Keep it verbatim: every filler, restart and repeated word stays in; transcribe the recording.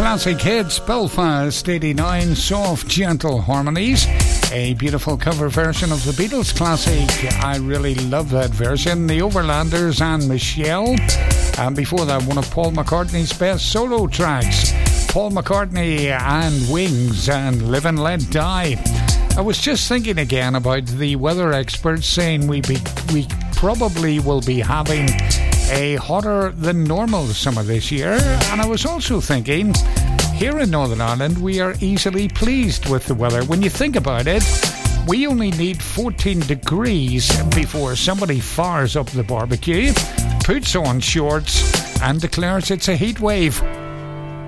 classic hits, Belfast eighty-nine, soft, gentle harmonies. A beautiful cover version of the Beatles classic. I really love that version. The Overlanders and Michelle. And before that, one of Paul McCartney's best solo tracks. Paul McCartney and Wings and Live and Let Die. I was just thinking again about the weather experts saying we be, we probably will be having a hotter than normal summer this year, and I was also thinking here in Northern Ireland we are easily pleased with the weather. When you think about it, we only need fourteen degrees before somebody fires up the barbecue, puts on shorts and declares it's a heat wave.